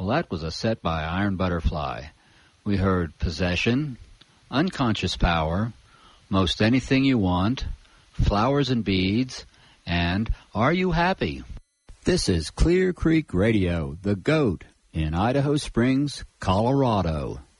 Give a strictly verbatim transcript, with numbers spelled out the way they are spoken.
Well, that was a set by Iron Butterfly. We heard Possession, Unconscious Power, Most Anything You Want, Flowers and Beads, and Are You Happy? This is Clear Creek Radio, the GOAT, in Idaho Springs, Colorado.